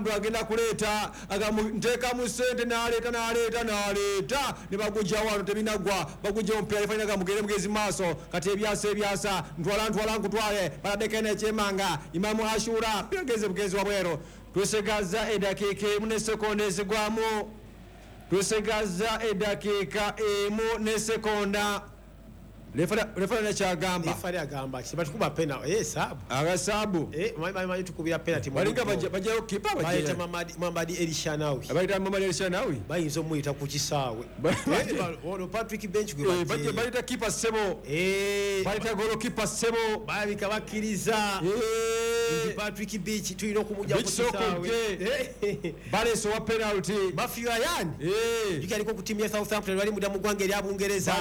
agenda kuleta agamuteka mu sente n'aleta ne bagujja wano tebinagwa bagujja omupiira lefalina gamugere mugezi maaso kati ebyasa ntwala nkutwale baladekene ekyemanga Imamu Ashura byogeze bugezi wabwero tusigaza edakiika emu ne sekonda ezigwamu tusigaza edakiika emu ne sekonda Refera nekyagamba refari agamba kibatukuba penalty sabu agasabu manyi tukubira penalty balinga bajjayo kipa bayita Mamadi Elishanawi bayinza omuyita ku kisaawe ono Patrick Bench gwe bayita kipa Sebo bayita golo kipa Sebo balabika bakkiriza Patrick Beach tulina okumujja ku kisaawe baleese wa penalty Matthew Ryan yukaliko ku timu ya Southampton bali muda mu ggwanga erya Bungereza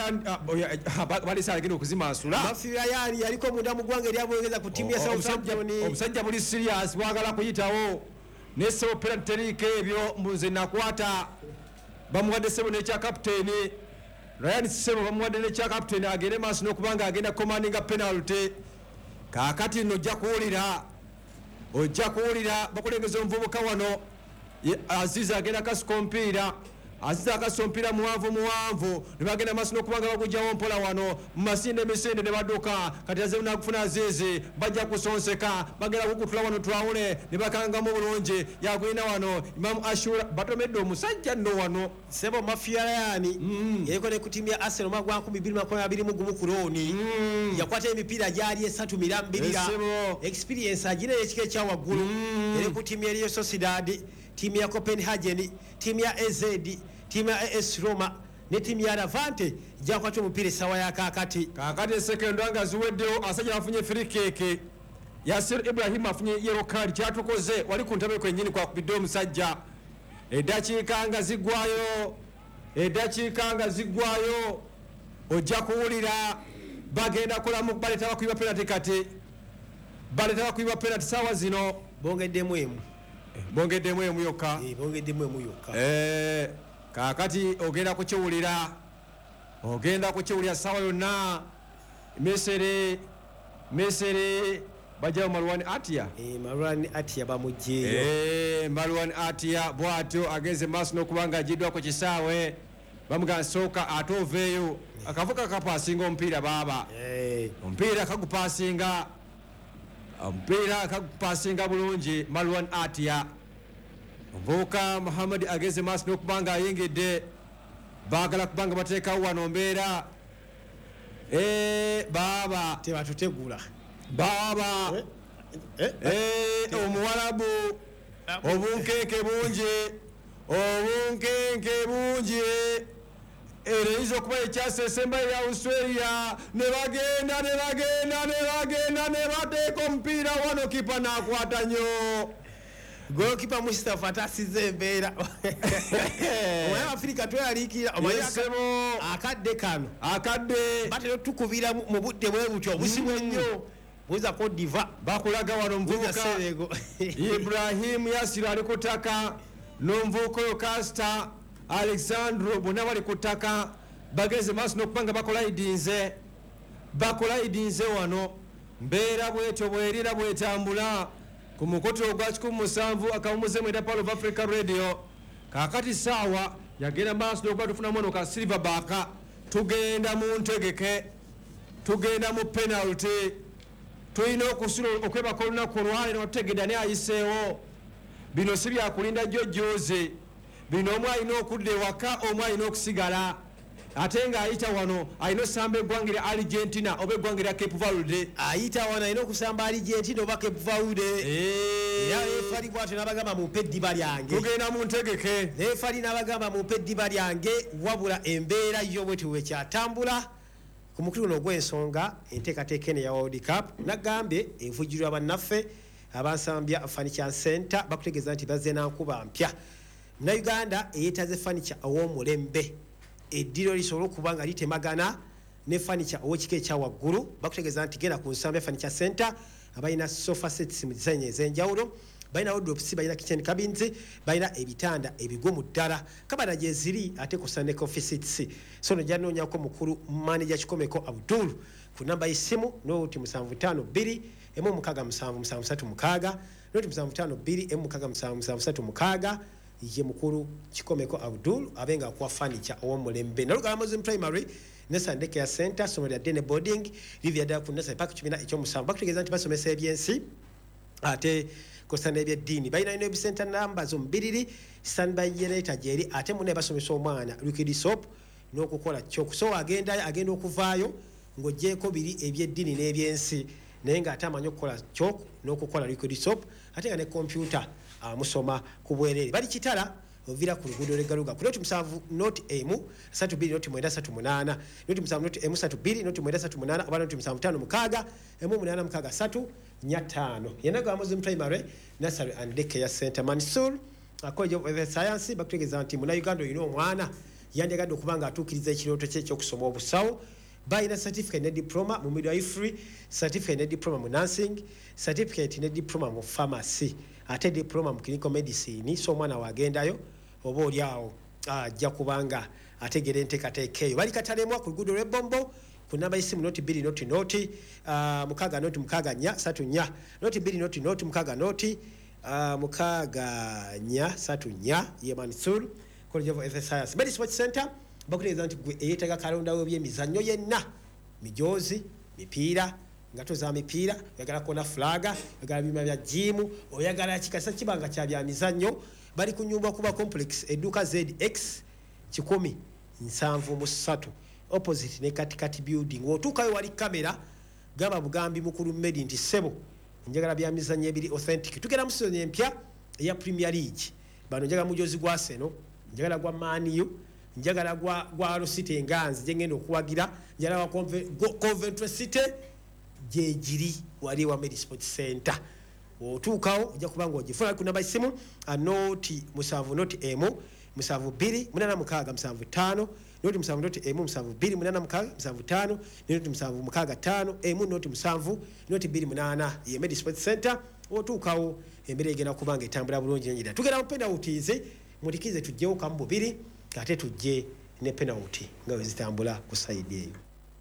balesa agenda okuzimansula Matthew Ryan yaliko muda mu ggwanga erya Bungereza ku timu ya Southampton omusajja buli serious bwagala kuyitawo nesebo penalty terike ebyo mbuze nakwata bamuwadde Sebo n'ekya kapiteeni Ryan Sebo bamuwadde n'ekya kapiteeni agende maaso n'okubanga agenda commandinga penalty kakati nno ojja kuwulira bakulengeza omuvubuka wano Aziza agenda kasuka omupiira Aziza akasuka omupiira muwanvu ne bagenda maaso n'okubanga bagujjawo mpola wano mu masinde emisinde ne badduka kati aze nakufuna Azizi bajja kusonseka bagenda kukutula wano twawule ne bakangamu bulungi yagwina wano Imamu Ashura batomedde omusajja nno wano Sebo Matthew Ryan yaliko ne ku timu ya Arsenal magwa 2021 ku looni yakwata emipiira gyali 3 mirambirira experience agire ekike kya waggulu eri ku timu ya Real Sociedad timu ya Copenhagen timu ya AZ timu ya AS Roma ne timu ya Levante jakwata omupiira sawa ya kakati second anga ziweddewo asajja afunye free kick Yasir Ibrahim afunye yellow card kyatukoze wali ku ntabe kwennyini kwa kubidde omusajja eddakiika nga ziggwayo ojja kuwulira bagenda kolamu baleta bakuyiba penalty kati saawa zino bongeddemu emu yokka kakati ogenda kukiwulira saawa yonna Misiri bajawo Marwan Atia bamugjeyo Marwan Atia bwatyo agenze maaso n'okubanga ajiddwa ku kisaawe bamugamba sooka ate oveeyo akavuka kapasinga omupiira baaba omupiira kagupasinga bulungi Marwan Atia omuvubuka Muhammad agenze maaso n'okubanga ayingidde baagala kubanga bateekawo wano mbeera baaba tebatutegula baba omuwalabu obunkenke bungi ereyinza okuba ekyasesemba ya Australia ne bagenda ne bateeka omupiira wano kipa nakwata nnyo golokipa Mustafa atasize embeera omwana Afrika tweyaliikira akadde batera tukubira mu budde bwe butyo obusimu ennyo buza Cote d'Ivoire bakulaga wano omuvubuka Ibrahim Yasir ali ku ttaka n'omuvubuka oyo Casta Alexandro bonna bali ku ttaka bageze maaso n'okubanga bakolayidinze wano mbeera bwetyo bwerira bwetambula ku mukoto ogwa 17 akawumuze mwenda Pearl of Africa Radio kakati saawa yagenda maaso n'okuba tufuna mwono ka silverback tugenda mu ntegeke tugenda mu penalty tulina okusula okwebaka olunaku olwaleero otegedda ne ayiseewo bino si byakulinda jjojjooze bino omu alina okudda ewaka omu alina okusigala ate ng'ayita wano alina okusamba eggwanga lya Argentina oba eggwanga lya Cape Verde ayita wano alina okusamba Argentina oba Cape Verde era refari bwatyo n'abagamba mumpe eddiba lyange tugenda mu ntegeke refari n'abagamba mumpe eddiba lyange wabula embeera yo bwe tewekyatambula ku mukulu guno ogw'ensonga enteekateeka eno ya World Cup nagambye evujjirwa bannaffe abansambya Furniture Center bakutegeeza nti bazze na nkuba mpya Munnayuganda eyeetaze furniture ow'omulembe eddiro lisobola okuba nga litemagana ne furniture ow'ekika ekya waggulu bakutegeeza nti genda ku nsambya Furniture Center abalina sofa sets mu design ez'enjawulo balina wardrobes balina kitchen cabins balina ebitanda ebigumu ddala kabada gye ziri ate kusa ne coffee seats so no janoonyako mukulu manager Kikomeko Abdul ku namba y'essimu n'oti 75 2 1 6 7 7 6 noti 752 M676 ye mukulu Kikomeko Abdul abenga kwa furniture ow'omulembe Nalugala Muslim Primary Nessa Ndeke Center somero ya Dene Boarding livya da ku Nessa Park 17 bakutegeeza nti basomesa ebyensi ate kosana ebyeddiini balina ino ebisenta namba zombiriri standby generator jeri ate mune basomesa omwana liquid soap n'okukola kyoko so agenda okuvaayo ng'ogyeko biri ebyeddiini n'ebyensi naye ng'ate amanyi okukola kyoko n'okukola liquid soap ate nga ne computer musoma ku bwereere bali kitala ovira ku luguudo lw'eggaluga ku noti 7 noti emu 32 noti 938 noti 7 noti emu 32 noti 938 oba noti 75 mukaaga emu 863 5 Yenagala Muslim Primary Nursery and Daycare Center Mansur College of Science bakutegeeza nti muna Uganda olina omwana yandigadde okuba nga atuukiriza ekirooto kye ekyokusoma obusawo balina certificate ne diploma mu midwifery certificate ne diploma mu nursing certificate ne diploma mu pharmacy ate diploma mu clinical medicine so omwana wagendayo oba oli awo ajja kubanga ategera enteekateeka eyo bali katalemwa ku luguudo lw'ebbombo ku namba y'essimu noti 2 noti mukaaga noti mukaaga nnya 3 nnya noti 2 noti mukaaga noti mukaaga nnya 3 nnya ye Mansur College of Science Medi Sports Center bakutegeeza nti gwe eyeetaaga kalondawo by'emizannyo yenna mijoozi mipiira ngato za mipiira oyagala kona flaga oyagala bima bya jimu oyagala kikasa kibanga kya bya mizannyo bali ku nyumba kuba complex eduka ZX 173 opposite ne katikati building otuukayo wali kamera gaba bugambi mukulu Medi nti sebo njagala bya mizannyo ebiri authentic tugera mu season empya eya Premier League bano njagala mujozi gwa Arsenal njagala gwa Man U njagala gwa City enganzi jengendo okuwagira njagala wa Coventry City jejiri wali wa Medi Sports Center otuukawo ojja kubanga ogifuna ku namba y'essimu noti 7 noti emu 72 865 noti 7 noti emu 72 865 noti 7 mukaaga 5 emu noti 7 noti 28 ye Medi Sports Center otuukawo embera egenda kubanga etambula bulungi njira tugera mu penalties mulikize tujjewo kamu bubiri ate tujje ne penalty nga wezitambula ku side eyo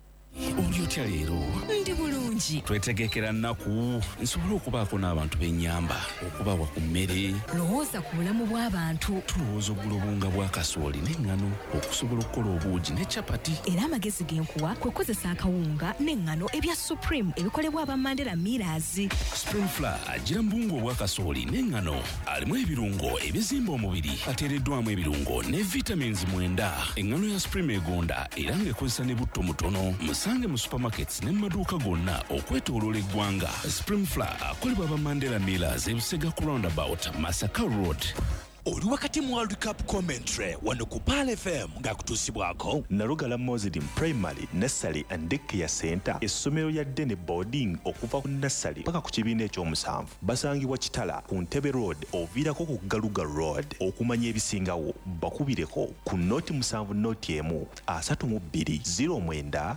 Oli otya leero? Ndi bulungi. Twetegekera nnaku nsobola okubaako n'abantu b'ennyamba okubawa ku mmere. Lowooza ku bulamu bw'abantu. Tulowooza oggula obunga bwa kasooli n'eŋŋano okusobola okukola obuugi ne capati. Era amagezi genkuwa kwe kukozesa akawunga n'eŋŋano ebya Supreme ebikolebwa aba Mandela Millers. Spring Flour agira mbungu obwa kasooli n'eŋŋano alimu ebirungo ebizimba omubiri ateereddwamu ebirungo ne vitamins 9. Eŋŋano ya Supreme egonda era ng'ekozesa ne butto mutono. Musange mu supermarkets ne maduuka gonna okwetooloola eggwanga. Spring Flour akolebwa aba Mandela Millers ebusega ku roundabout Masaka Road. Oli wakati mu World Cup commentary wano ku Pal FM ng'akutuusibwako Nalugala Muslim Primary Nursery and Daycare Center essomero lya Dene Boarding okuva ku nursery paka ku kibiina ekyomusanvu basangibwa Kitala ku Ntebe Road oviirako ku Galuga Road okumanya ebisingawo bakubireko ku noti 7 noti emu 32 09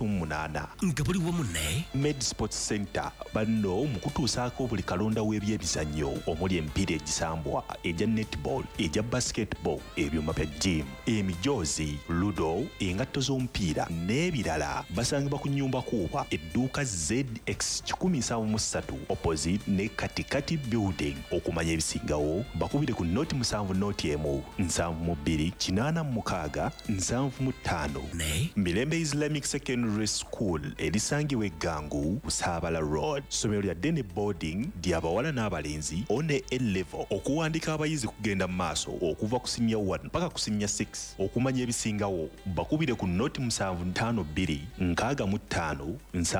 38 nga buli wamu ne Med Sports Center banno mu kutuusaako buli kalonda w'ebyemizannyo omuli emipiira egisambwa ejja netball eja basketball ebyuma bya gym emijoozi ludo engatto z'omupiira n'ebirala basangibwa ku nnyumba kuuba edduuka ZX 173 opposite ne katikati building okumanya ebisingawo bakubire ku noti 7 noti emu 72 86 75 ne Mirembe Islamic Secondary School erisangibwa Eggangu Saabala Road somero lya Dene Boarding ly'abawala n'abalenzi one A-level okuwandika abayizi kugenda maaso okuva ku senior 1 paka ku senior 6 okumanya ebisingawo bakubire ku noti 752 65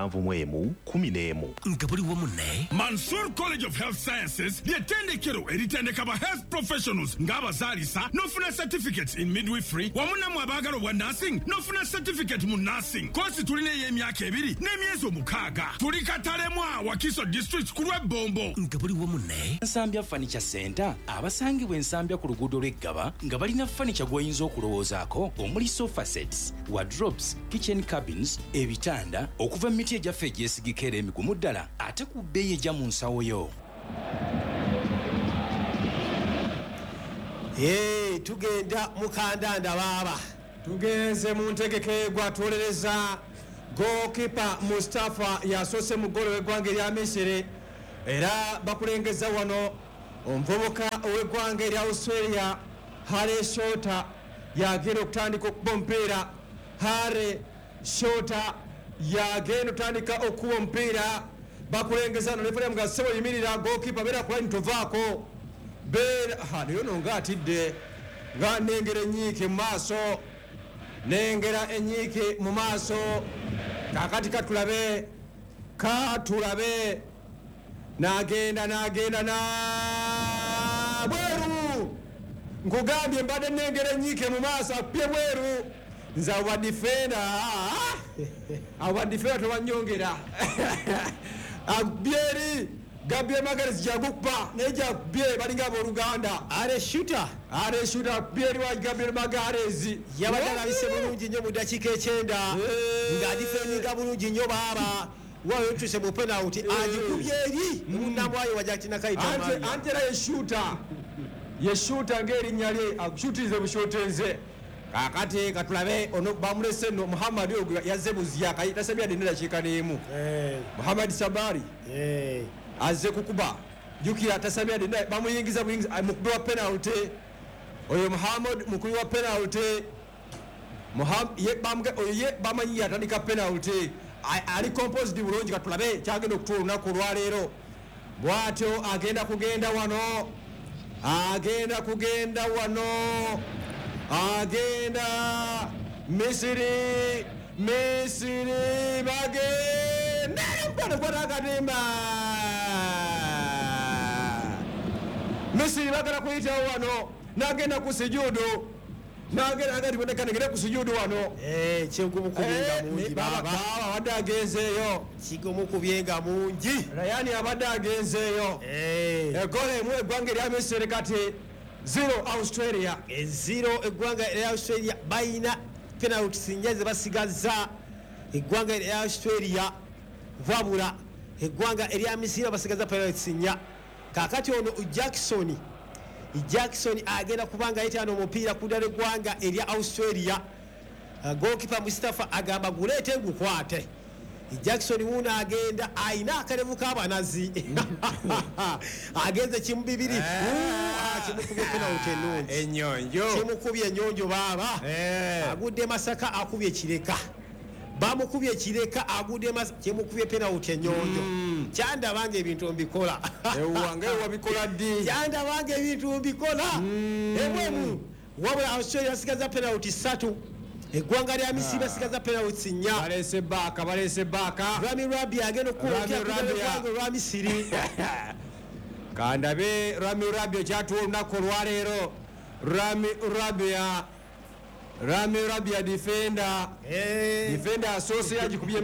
71 11 nga buli wamu ne Mansur College of Health Sciences ly'ettendekero eritendeka ba health professionals ng'abazaalisa n'ofuna certificates in midwifery wamu nammwe abaagala obwa nursing n'ofuna certificate mu nursing kosi tulina ey'emyaka 2 n'emyezi 6 tuli Katalemwa Wakiso district ku lw'ebbombo nga buli wamu ne Nsambya Furniture Center abasangibwa ensambya ku luguudo lw'Eggaba nga balina furniture gw'oyinza okulowoozaako omuli sofa sets, wardrobes, kitchen cabins, ebitanda okuva mu miti egyaffe egyesigika era emigumu ddala ate ku bbeeyi ejja mu nsawo yo. Tugenda mukandanda baba tugenze mu ntegeke gwatwolereza goalkeeper Mustafa yasoose mu ggoolo w'eggwanga erya Misiri era bakulengeza wano omuvubuka ow'eggwanga erya Australia Hare Shota yagenda okutandika okuba omupiira. Hare Shota yagenda okutandika okuba omupiira. Bakulengeza no lefere mga sebo yimirira goalkeeper beera kulani tovaako beera nayo no ngaatidde nga nengera enyiike mu maaso nengera enyiike mu maaso kakati katulabe nagenda na bweru nkugambye mbadde nengera enyiike mu maaso akupye bweru nze awadifeera tewanyongera abyeri Gabriel Magalhaes jagukupa naye jakubye balinga abooluganda. Hare Shota byeri wa Gabriel Magalhaes yabadde alabise bulungi nnyo mu dakiika 9 ng'adifendinga bulungi nnyo baaba wayo tuse mu penalty agikubye eri munnamwayo wajakina kaita anti era yeshuta ng'erinnya lye akushutirize bushotenze kakati katulabe ono bamulese no Muhammad ogwa yazze buzya tasabya ddene dakiika n'emu Muhammad Sabari azze kukuba jukira tasabya ddene bamuyingiza mukubi wa penalty oyo Muhammad mukubi wa penalty ye bamanyi yatandika penalty ali composed bulungi katulabe kyagenda okutuula olunaku olwaleero bw'atyo agenda kugenda wano agenda Misiri bagenda akatimba Misiri bagala kuyitawo wano nagenda ku sujudu nagenda ku sujudu wano kyegumukubyenga mungi baba abadde agenzeeyo kigumukubyenga mungi Rayani abadde agenzeeyo egola emu eggwanga erya Misiri kati 0 Australia 0 eggwanga erya Australia bayina penalty nnya ze basigaza eggwanga erya Australia wabula eggwanga erya Misiri basigaza penalty nnya kakati ono Jackson agenda kubanga yitano omupiira kudala eggwanga erya Australia goalkeeper Mustafa agamba guleete ngukwate Jackson wuno agenda ayina akalevu k'abanazi agenze kimu bibiri kimukubye penalty ennungi kimukubye ennyonjo baaba agudde Masaka akubye Kireka bamukubye Kireka agudde kimukubye penalty ennyonjo kyandabanga ebintu mbikola ewange wabikola ddi kyandabanga ebintu mbikola ebwemu wabula Australia asigaza penalty 3 eggwanga lya Misiri basigaza penalty 4 balese baaka Rami Rabia agenda okukwokya eggwanga lwa Misiri kandabe Rami Rabia kyatuwa olunaku olwaleero Rami Rabia defender asoose yagikubye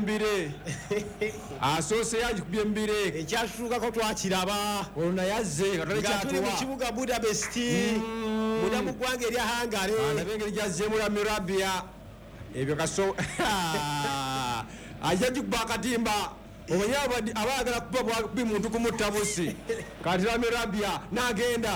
mbire ekyatutukako twakiraba oluna yazze tuli mu kibuga Budapest mudamu gwanga erya Hungary anabengeri gyazzemu Rami Rabia ebyo kaso ajagikuba akatimba omanyi abaagala kuba muntu kumutta busi kati Rami Rabia nagenda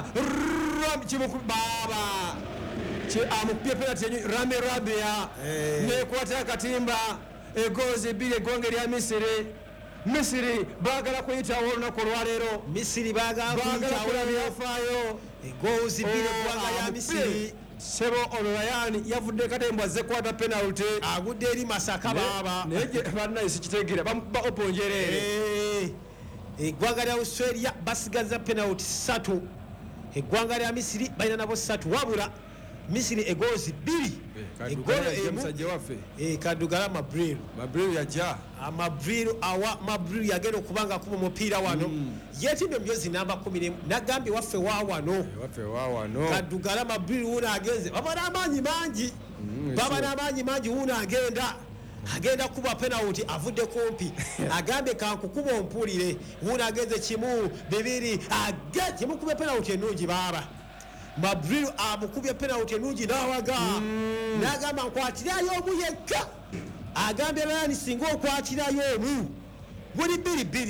baba amukubye penalty Rami Rabia nekwata akatimba egozi 2 eggwanga erya Misiri baagala kuyitawo olunaku olwaleero Misiri baagala kuyafaayo egozi 2 eggwanga lya Misiri sebo Rayani yavudde katembwa azze kwata penalty agudde eri Masaka baaba naye bannaye sikitegeera bamukuba oponjereere eggwanga lya Australia basigaza penalty 3 eggwanga lya Misiri balina nabo 3 wabula Misiri egozi 2 egolo emu Kadugala Mabrilu yajja Mabrilu yagenda okubanga kuba omupiira wano yetimbe myozi namba 11 nagambye waffe wa wano Kadugala Mabrilu wuno agenze baba n'amaanyi mangi wuno agenda kuba penalty avudde kumpi agambe kankukuba ompulire wuno agenze kimu 2 kimukube penalty ennungi baaba Mabrilu amukubye penalty ennungi n'awaga n'agamba nkwatirayo omu yekka agambye Ryan singa okwatirayo omu buli 2-2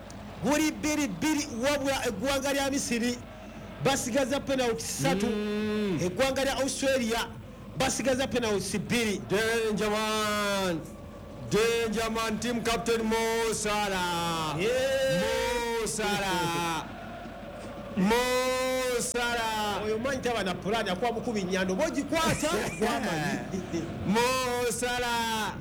wabula eggwanga lya Misiri basigaza penalty 3 eggwanga lya Australia basigaza penalty 2 Danger man team captain Mo Salah Mosala oyo manyi taba na pulani akuwa mukubi nnyando bogikwata gwamanyi Mosala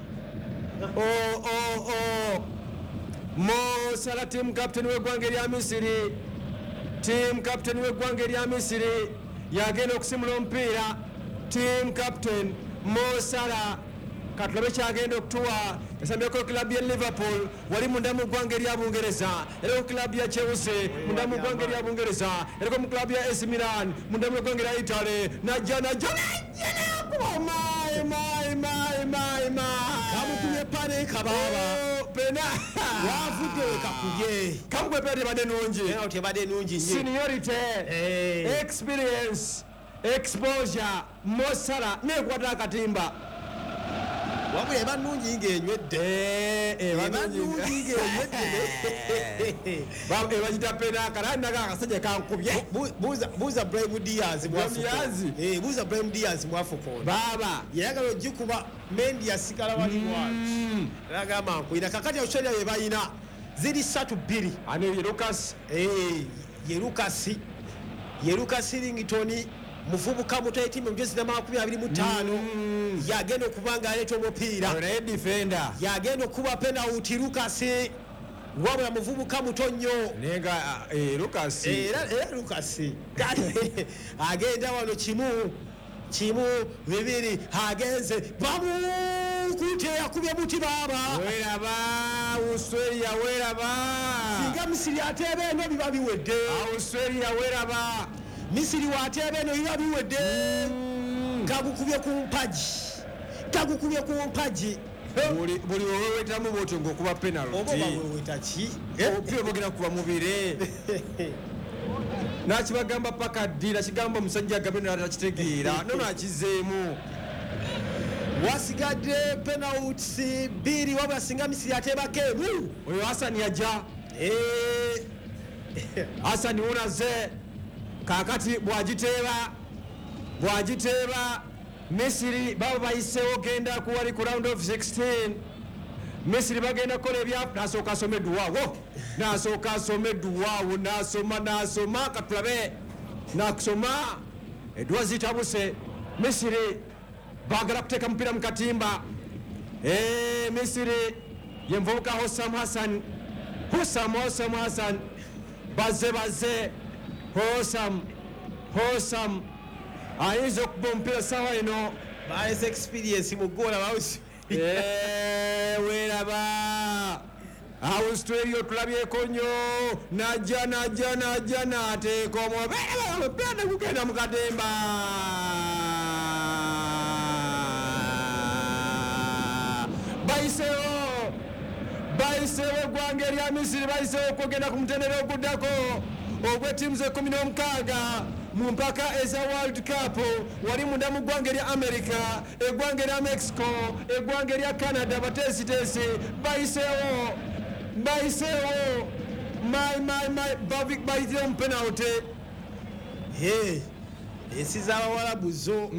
Mosala team captain w'eggwanga erya Misiri team captain w'eggwanga erya Misiri yagenda okusimula omupiira team captain Mosala katulabe kyagenda okutuwa yasambyeko kilabu ya Liverpool wali munda mu ggwanga erya Bungereza eriko kilabu ya Chelsea munda mu ggwanga erya Bungereza eriko mu kilabu ya AC Milan munda mu ggwanga erya Italy najja kamukubye pane kababa pena wavudde wekakubye kamukubye pena tebadde nungi era tebadde nungi nnyo seniority experience exposure Mosala nekwata akatimba wabula eba nungi ng'enywedde eba nungi ng'enywedde ebagita pena kalandaga akasajja kankubye buuza Brahim Diaz buuza Brahim Diaz mwafukoona baba yayagala ogikuba Mendy yasigala wali waki agamba nkwira kakati Australia bye balina ziri 3-2 ane Yerukasi Ringtoni muvubuka muto etimu mjezi na 25 yagenda okuba nga aleeta omupiira yagenda okuba penalty Lukasi wabula muvubuka muto nnyo nenga Lukasi era Lukasi agenda wano kimu bibiri agenze bamukute yakubye muti baba weraba Australia weraba singa Misiri atebe eno biba biwedde Australia weraba Misiri watebe eno biba biwedde kagukubye buli wewetamu bwotyo ng'okuba penalty oba weweta ki omupiira ogenda kuba mubire nakibagamba paka ddi nakigamba omusajja agambye natakitegeera nono akizeemu wasigadde penalty 2 wabula singa Misiri atebako emu oyo Hassan yajja Hassan unaze kakati bwagiteeba Misiri baba bayiseewo genda kuwali ku round of 16 Misiri bagenda kukola nasooka asome edduwaawo nasoma katulabe nakusoma edduwa zitabuse Misiri bagala kuteeka mupiira mu katimba Misiri yenvubuka Hosam Hassan baze Hosam ayinza okuba omupiira sawa eno balese experience mu goola bawusi weraba Australia otulabyeko nnyo najja nateeka omupiira negugenda mu katemba bayiseewo eggwanga erya Misiri bayiseewo okugenda ku mutendera oguddako ogw'ettiimu ze-16 mu mpaka eza World Cup wali munda mu ggwanga erya America eggwanga erya Mexico eggwanga erya Canada bateesiteesi bayiseewo bayitire mu penalty ensi z'abawalabu zo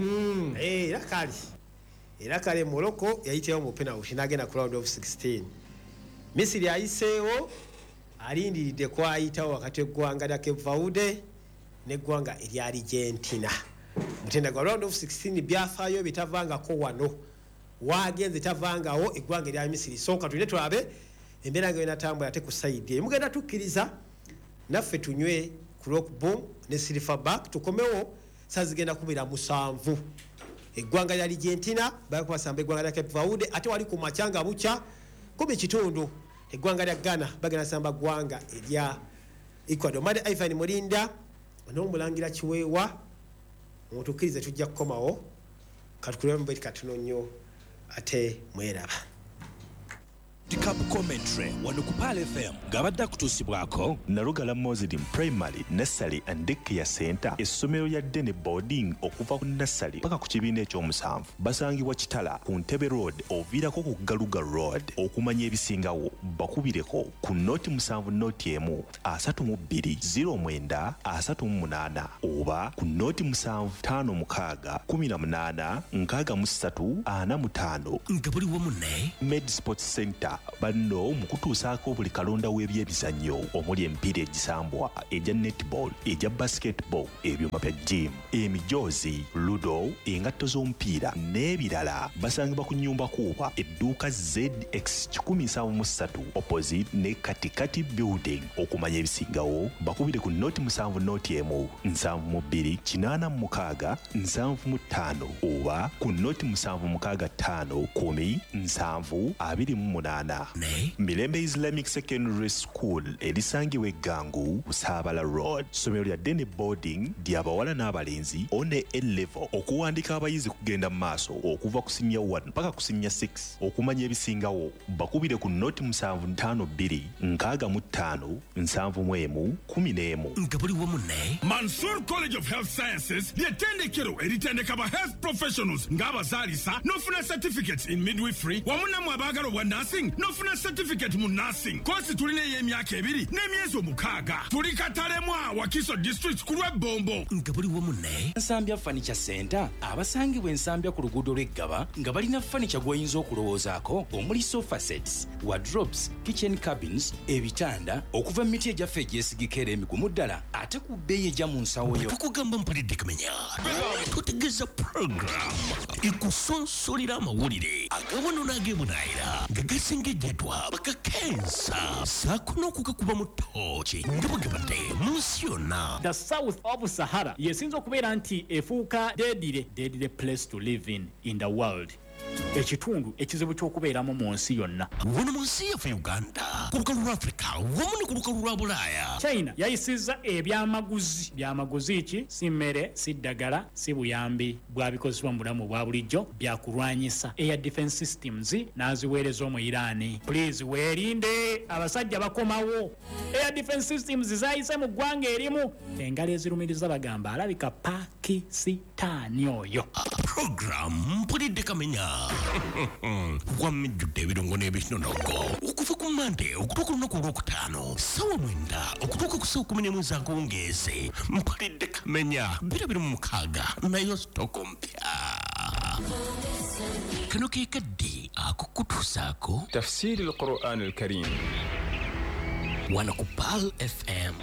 era kale Morocco yayiteewo mu penalty n'agenda ku round of 16 Misiri ayiseewo alindiridde kwayitawo wakati eggwanga lya Cape Verde n'eggwanga erya Argentina mutenda gwa round of 16 byafaayo bitavangako wano wagenze tavangawo eggwanga erya Misiri soka tulina tulabe embeera nga enatambula ate ku sayidi mugenda tukkiriza naffe tunywe ku rock boom ne silverback tukomewo saa zigenda 17 eggwanga lya Argentina bakubasamba eggwanga lya Cape Verde ate wali ku macanga bucha 10 eggwanga lya Ghana bagenda samba ggwanga erya Ecuador Made Ivan Mulinda n'omulangira Kiweewa mutukkirize tujja kukomawo katukulembwe katono nnyo ate mweraba Cup commentary wano ku Pal FM ngabadde akutuusibwako Nalugala Muslim Primary Nursery and Daycare Center essomero lya Dene Boarding okuva ku nursery paka ku kibiina ekyomusanvu basangibwa Kitala ku Ntebe Road oviirako ku Galuga Road okumanya ebisingawo bakubireko ku noti 7 noti 1 32 09 38 oba ku noti 7 56 18 63 45 nga buli wamu ne Med Sports Center banno mu kutuusaako buli kalonda w'ebyebizannyo omuli emipiira egisambwa egya netball egya basketball ebyuma bya gym emijoozi ludo engatto z'omupiira n'ebirala basangibwa ku nnyumba kuuba edduuka ZX 173 opposite ne katikati building. Okumanya ebisingawo bakubire ku noti 7 noti emu 72 86 75 oba ku noti 765 10 728. Mirembe Islamic Secondary School erisangibwa Eggangu Busabala Road. Somero lya Dene Boarding ly'abawala n'abalenzi one A-level okuwandika abayizi kugenda mu maaso okuva ku senior 1 mpaka ku senior 6. Okumanya ebisingawo bakubire ku noti 752 65 71 11. Nga buli wamu ne Mansour College of Health Sciences ly'ettendekero eritendeka ba health professionals ng'abazaalisa n'ofuna certificates in midwifery wamu nammwe abaagala obwa nursing n'ofuna certificate mu nursing. Kozi tulina ey'emyaka 2 n'emyezi 6. Tuli Katalemwa Wakiso District ku lw'Ebombo. nga buli wamu ne Nsambya Furniture Center abasangibwa ensambya ku luguudo lw'Eggaba nga balina furniture gw'oyinza okulowoozaako omuli sofa sets, wardrobes, kitchen cabins, ebitanda okuva mu miti egyaffe egyesigika era emigumu ddala ate ku bbeeyi ejja mu nsawo yo. tukugamba mpulidde kamenya tutegeeza program ekusonsolera amawulire agawono n'agemunaayira nga gasengejjedwa bakakensa saako n'okugakuba mu ttooki nga bwegabadde mu nsi yonna. The south of Sahara yesinza okubeera nti efuuka deadly place to live in the world. Ekitundu ekizibu ky'okubeeramu mu nsi yonna. Wano mu nsi yaffe Uganda ku lukalu lwa Africa wamu ne ku lukalu lwa Bulaaya. China yayisizza ebyamaguzi. Byamaguzi ki? Si mmere, si ddagala, si buyambi bwa bikozesebwa mu bulamu bwa bulijjo byakulwanyisa. Air defense systems n'aziweereza mu Iran. Please weerinde abasajja bakomawo. Air defense systems zayise mu ggwanga erimu. Engalo ezirumiriza bagamba alabika Pakistan oyo. Program mpulidde kamenya wamijjudde ebirungo n'ebinonogo okuva ku Mande okutuuka olunaku olwokutaano ssaawa 9 okutuuka ku ssaawa 11 akawungeezi. Mpulidde kamenya 26 nayo sitoko mpya. Kano ke kadde akukutuusaako tafsiri al-Qur'an al-Karim wano ku Pal FM.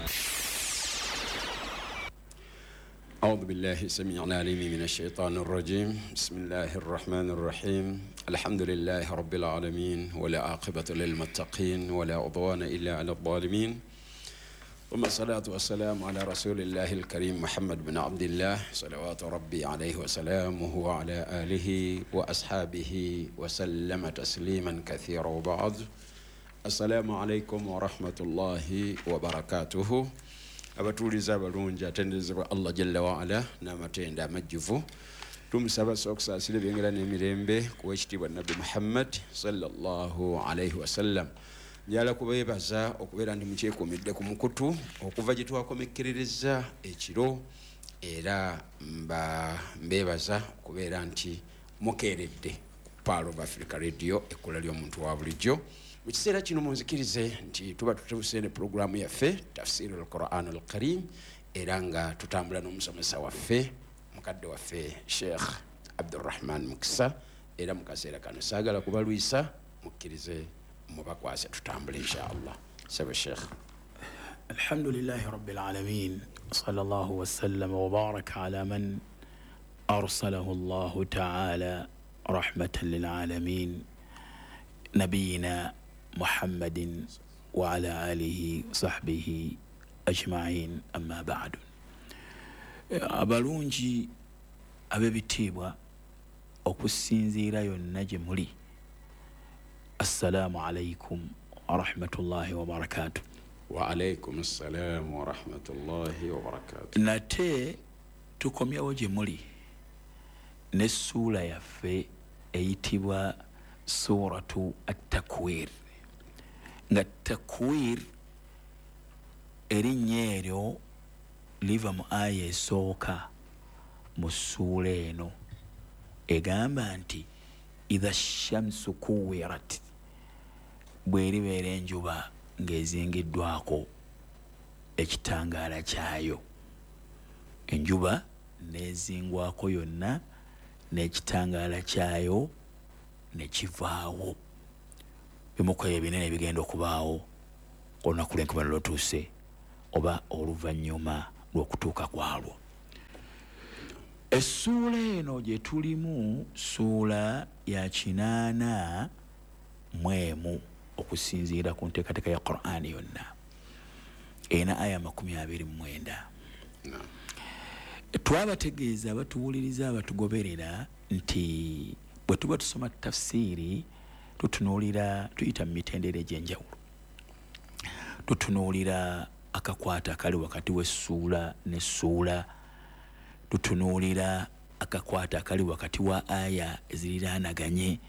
أعوذ بالله السميع العليم من الشيطان الرجيم بسم الله الرحمن الرحيم الحمد لله رب العالمين ولا عاقبة للمتقين ولا عدوان إلا على الظالمين ثم الصلاة والسلام على رسول الله الكريم محمد بن عبد الله صلوات ربي عليه وسلامه وعلى آله وأصحابه وسلم تسليما كثيرا وبعد السلام عليكم ورحمة الله وبركاته. Abatuuliza abalungi atendezebwa Allah jalla wa ala n'amatenda amajjuvu tumusaba sokusaasira ebyengera n'emirembe ku ekitiibwa Nabbi Muhammad sallallahu alayhi wasallam. Njala kubeebaza okubeera ndi mukyekuumidde ku mukutu okuva gye twakomekkerereza ekiro era mbeebaza okubeera nti mukeeredde ku Pearl of Africa Radio ekkola ly'omuntu wa bulijjo. Mu kiseera kino munzikirize nti tuba tutuuse ne programu yaffe tafsiri al-Qur'an al-Karim era nga tutambula n'omusomesa waffe mukadde waffe Sheikh Abdurrahman Mukisa era mu kaseera kano saagala kubalwisa mukkirize mubakwase tutambule inshallah. Saba Sheikh. Alhamdulillahi rabbil alamin sallallahu wa sallam wa baraka ala man arsalahu Allah ta'ala rahmatan lil alamin nabiyina محمد وعلى آله وصحبه أجمعين أما بعد. abalungi ab'ebitiibwa okusinziira yonna gye muli, assalamu alaikum wa rahmatullahi wa barakatuh. Wa alaikum assalam wa rahmatullahi wa barakatuh. Nate tukomyawo gye muli n'essuula yaffe eyitibwa suratu at-Takwir. Nga takwir erinnya eryo liva mu aya esooka mu ssuula eno egamba nti idha shamsu kuwirat, bw'eribeera enjuba ng'ezingiddwako ekitangaala kyayo. Enjuba n'ezingwako yonna n'ekitangaala kyayo ne kivaawo. bimukoyo ebinene bigenda okubaawo olunaku lw'enkuba lwotuuse oba oluvannyuma lw'okutuuka kwalwo. Essuula eno gye tulimu ssuula ya 80 okusinziira ku nteekateeka ya Qur'an yonna ena aya 29. Twabategeeza batuwuliriza abatugoberera nti bwe tuba tusoma tafsiiri tutunuulira tuyita mu mitendera egy'enjawulo. Tutunuulira akakwata akali wakati w'essuula n'essuula, tutunuulira akakwata akali wakati wa aya eziriraanaganye,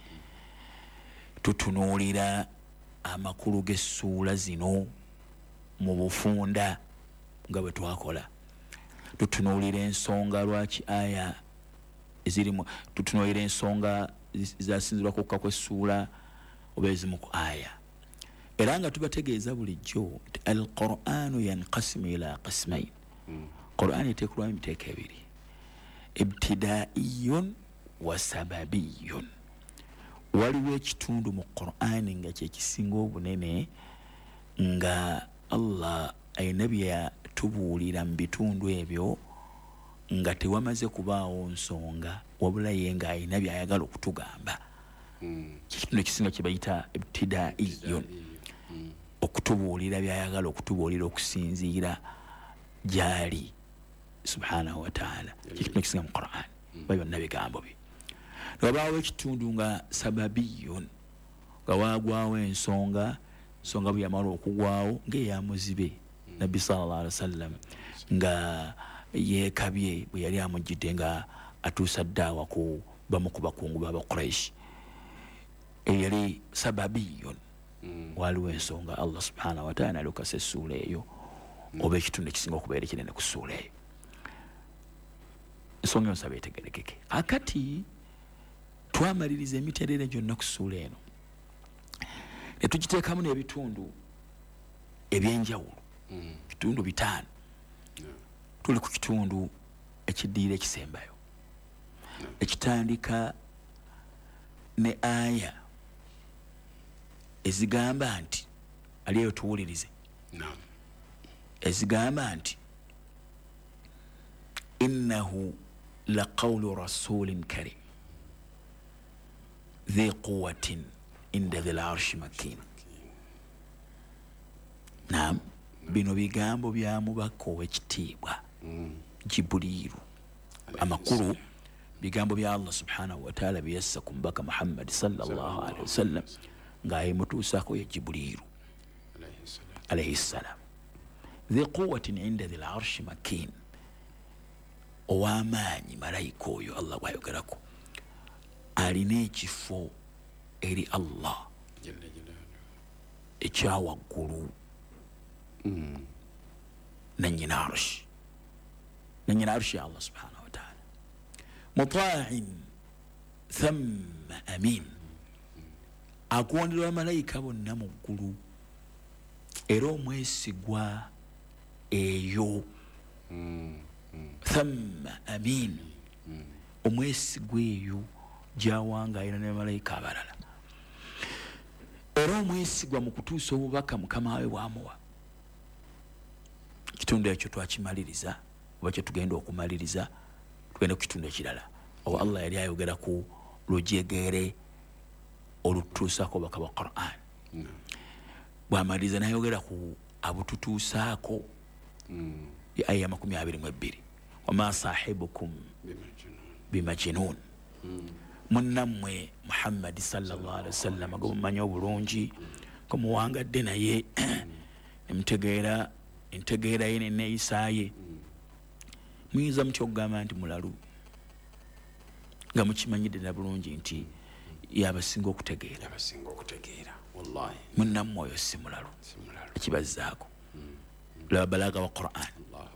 tutunuulira amakulu g'essuula zino mu bufunda nga bwe twakola, tutunuulira ensonga lwaki aya ezirimu, tutunuulira ensonga zasinzirwa kukka kw'essuula oba ezimu ku aya. Era nga tubategeeza bulijjo nti al-Qur'anu yanqasimu ila qismayn. Qur'an eteekulwamu emiteeko ebiri, ibtidaiyun wa sababiyun. Waliwo ekitundu mu Qur'an nga kyekisinga obunene nga Allah ayina byatubuulira mu bitundu ebyo nga tewamaze kubaawo nsonga wabula ye nga ayina byayagala okutugamba. Kitundu ekisinga kye bayita ibtidaiyun, okutubuulira byayagala okutubuulira okusinziira gyali subhanahu wa ta'ala. Kitundu ekisinga mu Qur'an byonna bigambo bye. Wabaawo ekitundu nga sababiyun, nga waagwawo ensonga bwe yamala okugwawo ng'eyamuzibe Nabbi sallallahu alaihi wasallam nga yeekabye bwe yali amujjidde nga atuusa ddaawa ku bamu ku bakungu b'Abakuraishi. Eyali sababiyun, waliwo ensonga Allah subhanahu wa ta'ala alukasa essuula eyo oba ekitundu ekisinga okubeera ekinene ku ssuula eyo. Ensonga eyo nsaba etegerekeke. Akati twamaliriza emiterere gyonna ku ssuula eno ne tugiteekamu n'ebitundu ebyenjawulo, bitundu 5. Tuli ku kitundu ekiddiira ekisembayo ekitandika ne aya ezigamba nti aliyo tuwulirize, ezigamba nti innahu laqawlu rasulin karim dhi quwwatin inda dhil arshi makin. Naam, bino bigambo bya mubaka ow'ekitiibwa Jibuliiru. Amakulu bigambo bya Allah subhanahu wa ta'ala biyassa ku mubaka Muhammad sallallahu alaihi wasallam ng'ayemutuusaako ye Jibuliiru alayhi salam. Dhi quwwatin inda dhil arshi makin, ow'amaanyi malayika oyo Allah bw'ayogerako alina ekifo eri Allah ekyawaggulu nannyina arshi ya Allah subhanahu wa ta'ala. Muta'in thamma amin, akuwandirwa malayika bonna mu ggulu era omwesigwa eyo. Thamma amin, omwesigwa eyo gyawangayira ne malayika abalala, era omwesigwa mu kutuusa obubaka mukama we bwamuwa. Ekitundu ekyo twakimaliriza oba kye tugenda okumaliriza, tugenda ku kitundu ekirala. Oba Allah yali ayogera ku lujegere olututuusaako obubaka bwa Qur'an, bw'amaliriza n'ayogera ku abututuusaako aya 22, wama sahibukum bimajnun. Munnammwe Muhammad sallallahu alaihi wasallam gwe mumanyi obulungi ko muwangadde naye nemutegeera entegeera ye n'enneeyisaaye, muyinza mutya okugamba nti mulalu nga mukimanyidde na bulungi nti yabasinga okutegeera. Wallahi munnammwe oyo si mulalu, ekibazzaako laba balaga wa Qur'an.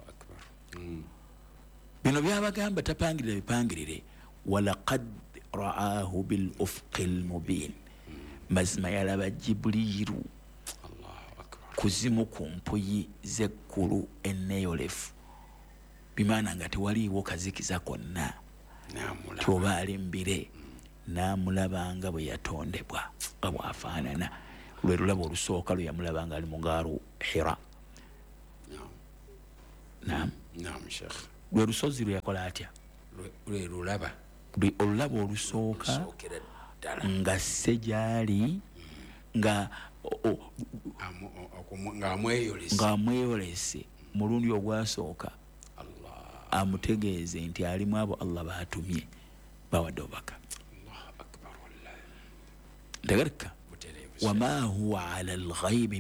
Bino byabagamba tapangirira bipangirire, walaqad ra'ahu bil ufqil mubin, mazima yalaba Jibuliiru kuzimu ku mpuyi z'eggulu enneeyolefu, bimaana nga tewaliiwo kazikiza konna, toba ali mbire, n'amulaba nga bwe yatondebwa nga bw'afaanana. lwe lulabo olusooka lwe yamulaba nga ali mu ngaaru Hira. Naam Sheikh. Lwe lusozi lwe yakola atya? Lwe lulaba. Olulabo olusooka nga sejali nga amweyolese mulundi ogwasooka amutegeeze nti alimu abo Allah baatumye bawadde obubaka. Ntegereka wama huwa ala alghaibi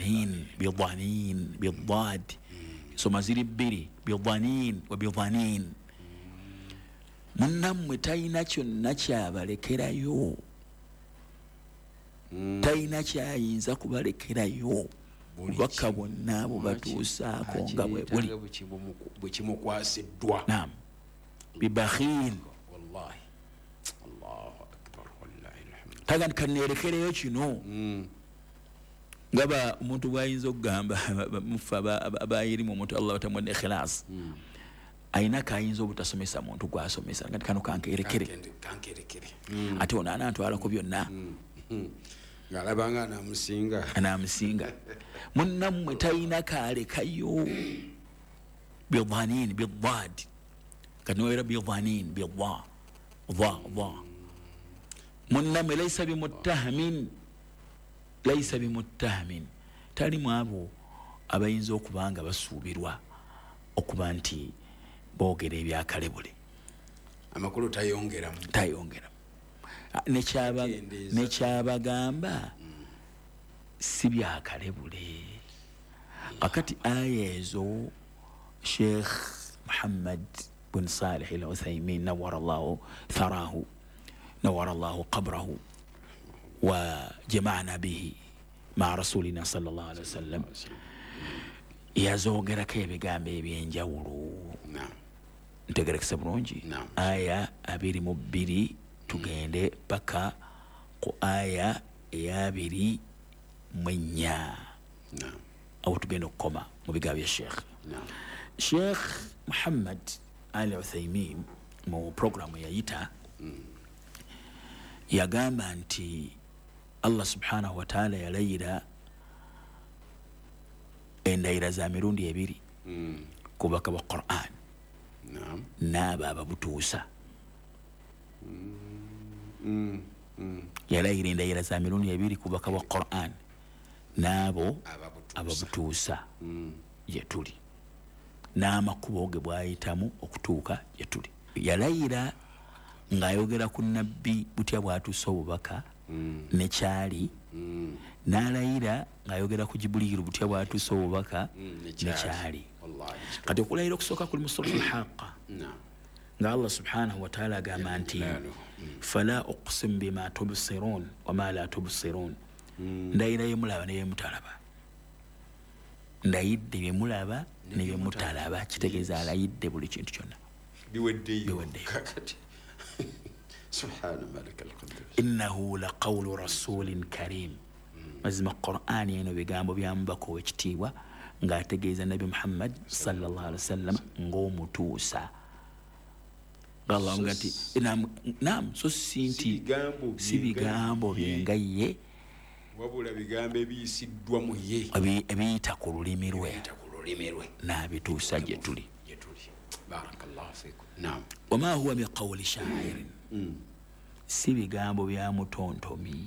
bidhanin soma ziri bbiri bidhanin wa bidhanin. Munnammwe talina kyonna kyabalekerayo, talina kyayinza kubalekerayo. Obubaka bwonna bubatuusaako nga bwe buli bwe kimukwasiddwa. Naam bibakhil. Wallahi Allahu akbar wallahi alhamdulillah. Tagani kanerekereyo kino ngaba omuntu bwayinza okugamba mufa abayirimu omuntu Allah batamwadde ikhlas ayina kayinza obutasomesa muntu gwasomesa ngati kano kankerekere ate ono anantwalako byonna ng'alabanga anamusinga. Munnammwe talina kaalekayo bidhanin bidad kati niwera bidhanin bidha munnammwe laysa bimuttahamin talimu abo abayinza okubanga basuubirwa okuba nti boogera ebyakale bule. Amakulu tayongeramu nekyabagamba si byakale bule. Kakati aya ezo Sheikh Muhammad bin Salih al-Uthaymin nawwarallahu tharahu nawwarallahu qabrahu wa jama'na bihi ma rasulina sallallahu alaihi wasallam yazoogerako ebigambo ebyenjawulo. Ntegerekesa bulungi aya 22 tugende paka ku aya eya 24 awo tugenda okukoma mu bigambo bya Sheikh Muhammad al-Uthaymin mu programu yayita yagamba nti Allah subhanahu wa ta'ala yalayira endayira za mirundi ebiri ku bubaka bwa Qur'an n'abo ababutuusa. Yalayira endayira za mirundi ebiri ku bubaka bwa Qur'an n'abo ababutuusa gye tuli n'amakubo ge bwayitamu okutuuka gye tuli. Yalayira ng'ayogera ku nabbi butya bwatuusa obubaka nekyali, n'alayira ng'ayogera ku Jibuliiru butya bwatuusa obubaka nekyali. Kati okulayira okusooka kuli mu suratul Haqqa nga Allah subhanahu wa ta'ala agamba nti fala uqsim bima tubsirun wa ma la tubsirun. Ndayira yemulaba ne yemutalaba. Ndayidde byemulaba ne byemutalaba, kitegeeza alayidde buli kintu kyonna biweddeyo. Subhana malika al-Quddus. Innahu laqawlu rasulin karim. Mazima Qur'ani eno bigambo bya mubaka ow'ekitiibwa ng'ategeeza Nabi Muhammad sallallahu alaihi wasallam ng'omutuusa. Allah ngati naam so sinti si bigambo byenga ye wabula bigambo ebiyisiddwa mu ye ebiyita ku lulimi lwe n'abituusa gye tuli. Barakallahu fikum. Naam. Wama huwa biqawli sha'irin. Si bigambo bya mutontomi.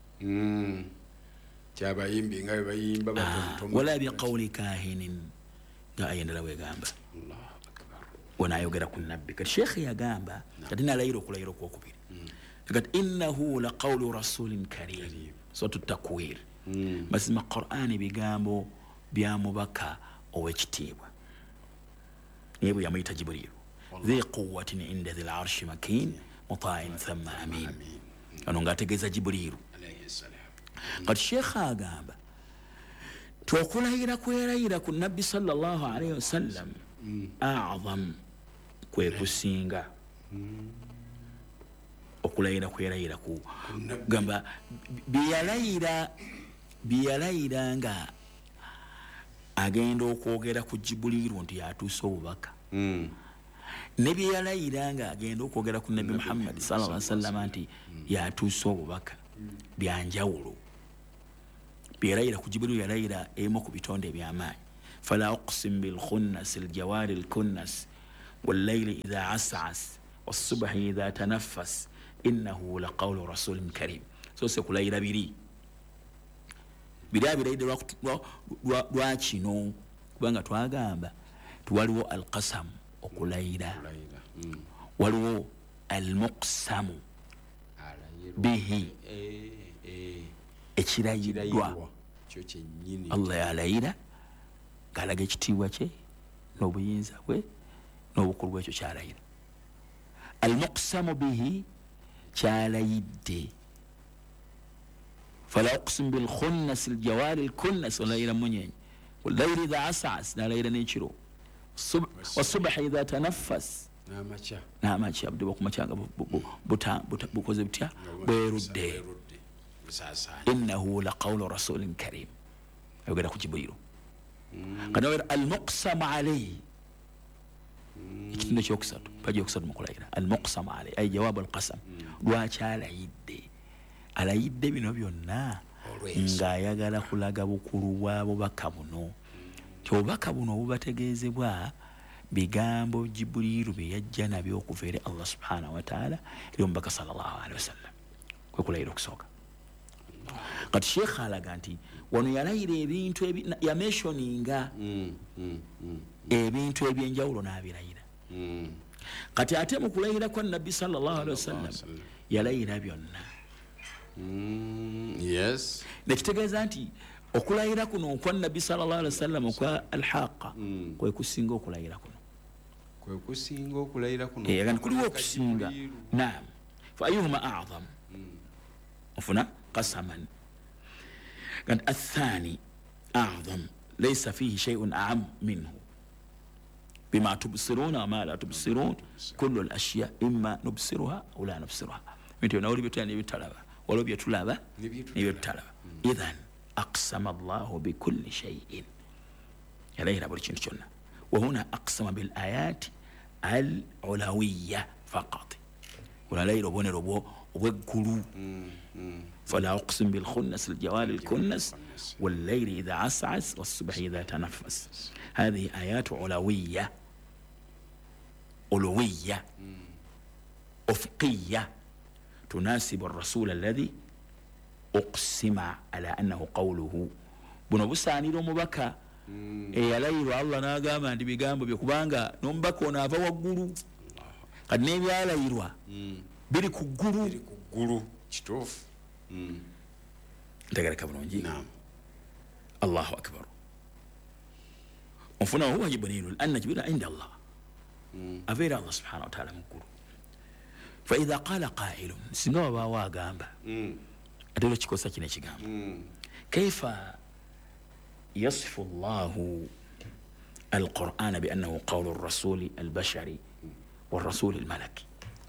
Kyabayimbi nga bayimba batontomi. Wala biqawli kahinin nga ayendera wegamba. Allahu akbar. Wanayogera ku nabbi. Kati Sheikh yagamba kati nalayira okulayira okwokubiri. Kati innahu laqawlu rasulin karim. So tutakwir. Mazima Qur'ani bigambo bya mubaka ow'ekitiibwa. Yebo yamuyita Jibrilu. Dhi quwwatin inda dhil arshi makin muta'in thumma amin. Ano ngategeeza Jibrilu alayhi salam. Kati Sheikh agamba twokulayira kwerayira ku nabbi sallallahu alayhi wasallam a'zam kwe kusinga okulayira kwerayira ku gamba biyalayira nga agenda okwogera ku Jibuliiru nti yatuusa obubaka. Ne byeyalayira nga agenda okwogera ku Nabi Muhammad sallallahu alaihi wasallam nti yatuusa obubaka byanjawulo. byeyalayira ku Jibril yalayira emu ku bitonde eby'amaanyi fala uqsim bilkhunnas aljawari alkunnas wallayli idha as'as wassubhi idha tanaffas innahu laqawlu rasulin karim. So se kulayira biri birayide lwakino kubanga twagamba tuwaliwo alqasam okulayira waliwo almuqsamu bihi ekirayiddwa Allah yalayira ng'alaga ekitiibwa kye n'obuyinza bwe n'obukulu bwekyo kyalayira. Almuqsamu bihi kyalayidde fala uqsim bilkhunnas aljawari alkunnas olayira munyenye wallayli idha as'as nalayira n'ekiro wasubhi idha tanaffas n'amakya budde bwokumakyanga bukoze butya bwerudde innahu laqawlu rasulin karim ayogera ku Jibrilu kanawera almuqsamu alayhi ekitundu ekyokusatu paji yokusatu mukulayira almuqsamu alayhi ay jawabu alqasam lwaki alayidde bino byonna ng'ayagala kulaga bukulu bwa bubaka buno nti obubaka buno obubategeezebwa bigambo Jibrilu bye yajja nabyo okuva eri Allah subhanahu wa ta'ala eri omubaka sallallahu alaihi wasallam kwe kulayira okusooka. Kati Sheikh alaga nti wano yalayira ebintu yameshoninga ebintu ebyenjawulo n'abilayira. Kati ate mu kulayira kwa Nabbi sallallahu alaihi wasallam yalayira byonna. Yes. Nekitegeeza nti okulayira kuno kwa Nabbi sallallahu alaihi wasallam kwa alhaqa kwe kusinga okulayira kuno. Kwe kusinga okulayira kuno. Yagandi kuliwo okusinga. Naam. Fa ayuhuma a'zam. Ofuna qasaman. قد الثاني أعظم ليس فيه شيء أعم منه بما تبصرون وما لا تبصرون كل الأشياء إما نبصرها أو لا نبصرها متى نقول بيتاني بيتلابا ولو بيتلابا بيتلابا إذن أقسم الله بكل شيء يليه نقول شنو وهنا أقسم بالآيات العلوية فقط ولا لا يربون ربو وقلوا فلا أقسم بالخنس الجوار الكنس والليل إذا عسعس والصبح إذا تنفس. هذه آيات علوية أفقية تناسب الرسول الذي أقسم على أنه قوله بنو بساني رو مبكى يا ليل الله ناقام عندي بيقام بيكبانغا نمبكى ونافا وقلو قد نيبي يا ليل biri ku ggulu kituufu ntegereka bulungi. Allahu akbar. Onfuna huwa Jibrilu anna Jibrila inda Allah aveera Allah subhanahu wa ta'ala mu ggulu. Fa idha qala qailun singa wabaawo agamba ate olwekikosa kino ekigamba kaifa yasifu Allahu alqur'ana bi annahu qawlu rasuli albashari warasuli almalaki.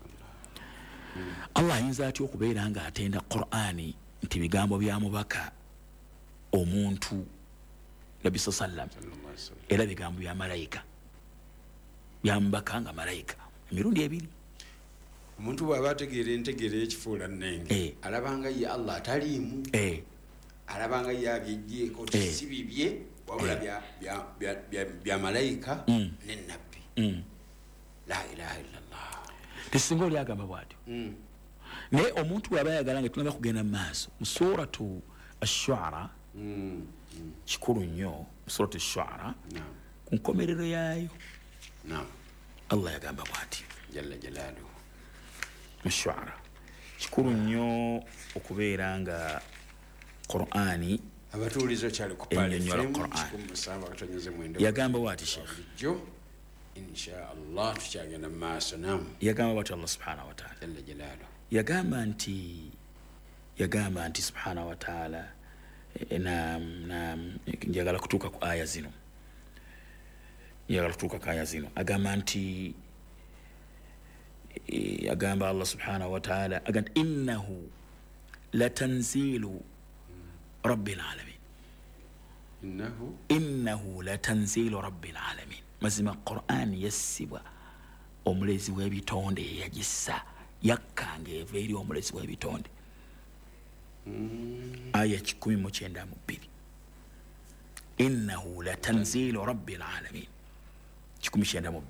Allah ayinza atya okubeera nga atenda Qur'ani nti bigambo bya mubaka omuntu Nabi sallam era bigambo bya malayika bya mubaka nga malayika emirundi ebiri. Omuntu bw'aba ategeera entegeera ekifuula nnenge alabanga ye Allah ataliimu alabanga ye abyeggyeko si bibye wabula bya malayika n'ennabbi. La ilaha illallah. Tesinga oli agamba bw'atyo naye omuntu bw'aba ayagala nga tulanga kugenda mu maaso mu suratu ash-shu'ara kikulu nnyo mu suratu ash-shu'ara ku nkomerero yaayo Allah yagamba bw'ati jalla jalaaluhu mu shu'ara kikulu nnyo okubeera nga Qur'ani abatuulizo kyali ku ennyonnyola Qur'ani yagamba bw'ati Sheikh inshallah tukyagenda maaso nam yagamba bw'ati Allah subhanahu wa ta'ala jalla jalaaluhu yagamba nti subhanahu wa ta'ala njagala kutuuka ku aya zino agamba nti agamba Allah subhanahu wa ta'ala agamba innahu latanzilu rabbil alamin innahu latanzilu rabbil alamin. Mazima Qur'an yassibwa omulezi w'ebitonde yagissa yakkanga eva eri omulezi w'ebitonde aya 192 innahu latanzilu rabbil alamin 192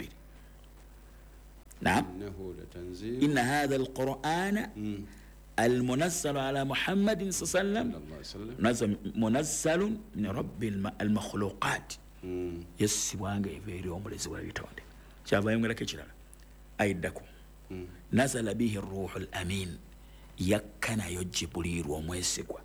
نعم إن هذا القرآن المنزل على محمد صلى الله عليه وسلم منزل من رب المخلوقات يسوانغ يفيري وملزي ولا يتواني شابا يوم لك يجرى أيدكم نزل به الروح الأمين يكنا يجبرير وموسكوا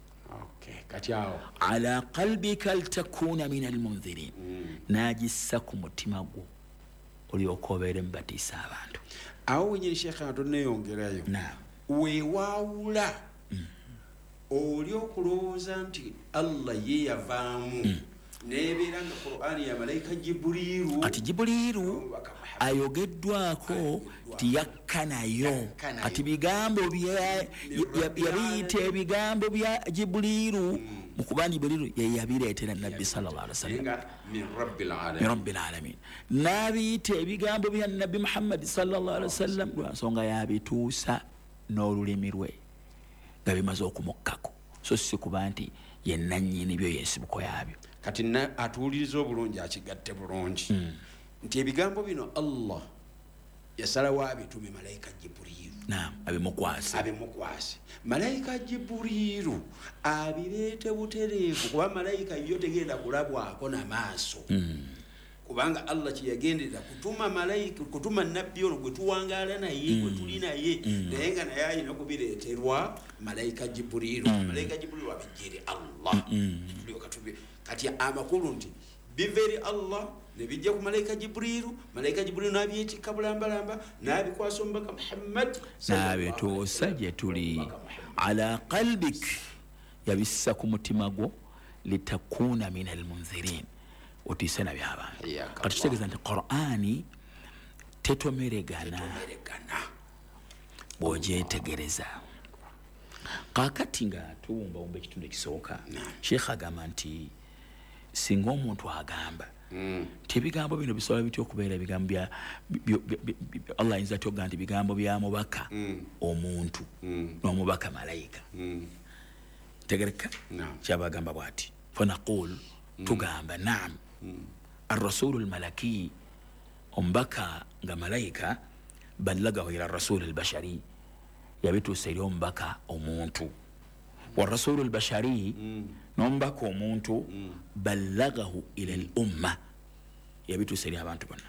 على قلبك لتكون من المنذرين ناجسكم التماغو oliokobeere mbatiisa abantu awo wenyini shekha atoneyongerayo wewaawula oli okulowooza nti allah ye yavaamu nebeera nga qur'ani ya malayika jibuliiru kati jibuliiru ayogeddwako tiyakkanayo kati bigambo yabiyita ebigambo bya jibuliiru mukubani jibuliiru yeyabireetera nabbi sallallahu alaihi wasallam min rabbil alamin nabiyita ebigambo bya nabbi muhammad sallallahu alaihi wasallam lwansonga yabituusa n'olulimi lwe nga bimaze okumukkako so si kuba nti yennannyini byo yensibuko yabyo kati atuwuliriza obulungi akigatte bulungi nti ebigambo bino allah yasalawo abitume malayika jibuliiru abimukwase malayika jibuliiru abireete butereevu kuba malayika yo tegenda kulabwako namaaso kubanga allah kyeyagenderera kutuma malayika kutuma nabbi ono gwe tuwangaala naye gwe tuli naye naye nga naye alina kubireeterwa malayika jibuliiru malayika jibuliiru abijjere allah kati amakulu nti biva eri allah nebijja ku malayika jibuliiru nabyetikka bulambalamba nabikwasa omubaka muhammad nabituusa gye tuli ala qalbik yabissa ku mutima gwo litakuuna min almunzirin otiise nabyabantu kati kitegeeza nti qur'ani tetomeregana bwogyetegereza kakati nga tuwumbawumba ekitundu ekisooka sheekh agamba nti singa omuntu agamba tebigambo bino bisobola bitya okubeera ebigambo bya allah ayinza atya okuga nti bigambo bya mubaka omuntu n'omubaka malayika tegereka kyaba agamba bw'ati fanaqul tugamba naam arrasulu almalaki omubaka nga malayika ballagahu ila arrasulu albashari yabituusa eri omubaka omuntu warrasulu albashari n'omubaka omuntu ballagahu ila al umma yabituusa eri abantu bonna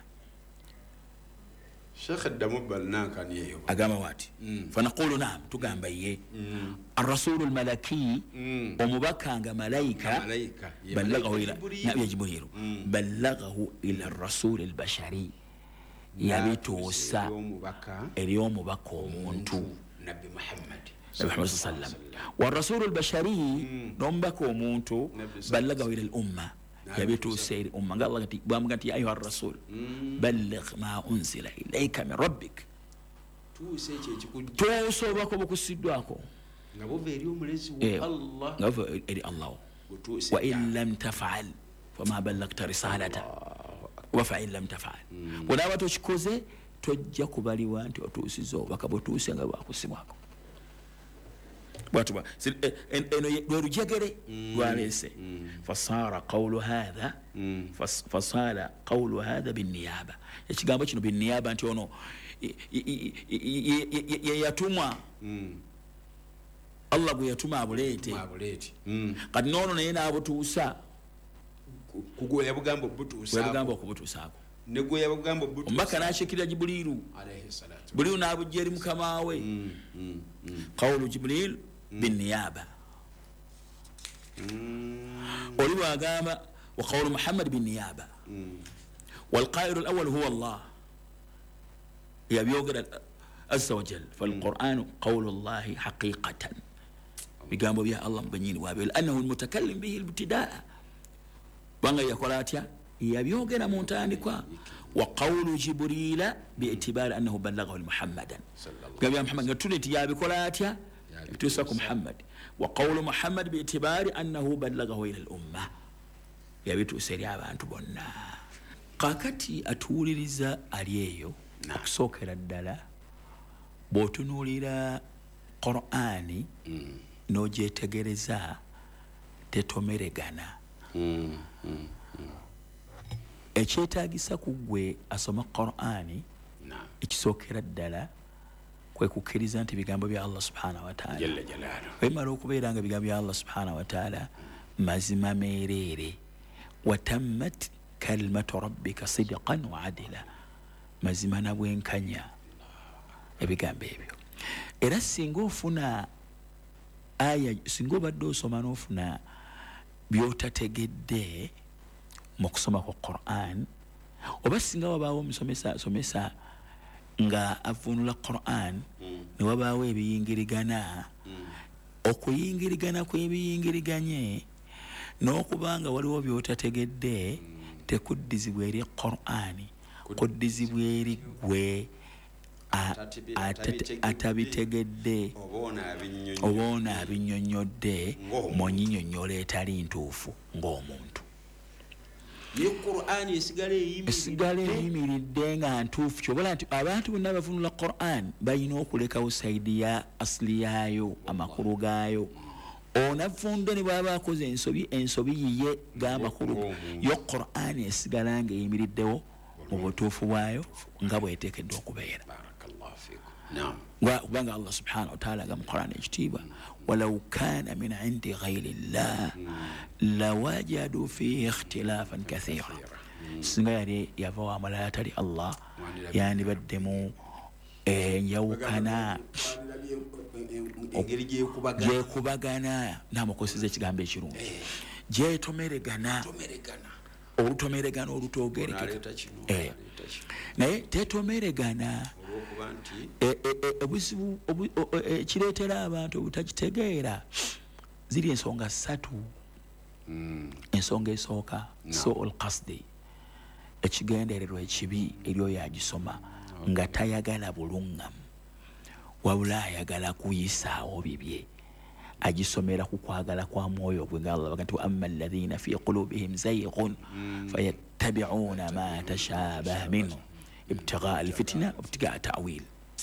shekhe ddamu balnankaniyeyo agamba wati fanaqulu naam tugamba ye arrasulu almalaki omubaka nga malayika ballagahu ila jibuliiru ballagahu ila arrasulu albashari yabituusa eri omubaka omuntu nabbi muhammad محمد صلى الله عليه وسلم والرسول البشري نومبك ومونتو بلغه الى الامه يبيتو سير امه قال الله بامغت يا ايها الرسول بلغ ما انزل اليك من ربك توسو بako bukusiddwako ngabo veri omulezi wa allah ngabo eri allah wa in lam taf'al fama ballagta risalata wa fa in lam taf'al wala watu chikoze tojja kubaliwa nti otusizo bakabotuse nga bakusibwako batuba eno lwerujegere lwalese fasara qawlu hadha fasala qawlu hadha binniyaba ekigambo kino binniyaba nti ono yatumwa allah gwe yatuma abuleete kati noono naye n'abutuusa kugoya bugambo okubutuusaako negoya bugambo butuusa omubaka n'akyekirira jibuliiru buliiru n'abujja eri mukama we qawlu jibuliiru بالنيابة ولو قام وقول محمد بالنيابة والقائل الأول هو الله يبيوغر عز وجل فالقرآن قول الله حقيقة بقاموا بها الله مبنين وابي لأنه المتكلم به الابتداء وانا يقولاتيا يبيوغر مونتانكوا وقول جبريل باعتبار أنه بلغه المحمدا قال يا محمد قلت لي يا بقولاتيا بتوسك محمد وقول محمد باعتبار أنه بلغه إلى الأمة يبيتو سريع abantu bonna kakati atuuliriza aliyeyo okusookera ddala bw'otunuulira Qur'ani n'ogyetegereza tetomeregana. Ekyetaagisa ku ggwe asoma Qur'ani ekisookera ddala kwe kukkiriza nti bigambo bya Allah subhanahu wa ta'ala. Wemala okubeera nga bigambo bya Allah subhanahu wa ta'ala mazima meereere. Watammat kalimatu rabbika sidqan wa adila. Mazima na bwenkanya ebigambo ebyo. Era singa ofuna aya, singa obadde osoma n'ofuna by'otategedde mu kusoma kwa Qur'an, oba singa wabaawo omusomesa nga avunula Qur'an ne wabaawo ebiyingirigana, okuyingirigana kw'ebiyingiriganye n'okubanga waliwo by'otategedde tekuddizibwa eri Qur'an, kuddizibwa eri ggwe atabitegedde oba ono abinnyonnyodde mu nnyinnyonnyola etali ntuufu ng'omuntu. Esigala eyimiridde nga ntuufu, kyobola nti abantu bonna abavunula Qur'an balina okulekawo sayidi ya asili yaayo, amakulu gaayo. Onavunda ne bwaba akoze ensobi yiye g'amakulu yo Qur'an esigala nga eyimiriddewo mu butuufu bwayo nga bweteekeddwa okubeera. kubanga Allah subhanahu wa ta'ala mu Qur'an ekitiibwa walau kana min indi ghayri llah lawajadu fihi ikhtilafan kathira. Singa yali yava wa malala atali Allah yandibaddemu enjawukana gyekubagana namukoseza ekigambo ekirungi gyetomeregana olutomeregana olutoogerekeka naye tetomeregana obuzibu kireetera abantu obutakitegeera ziri ensonga 3. Ensonga esooka su'ul qasdi, ekigendererwa ekibi eri oyo agisoma nga tayagala bulungamu wabula ayagala kuyisaawo bibye, agisomera ku kwagala kwa mwoyo gwe nga Allah bagati amma alladhina fi qulubihim zayghun fayattabi'una ma tashabaha minhu ibtigha alfitna ibtigha ta'wil.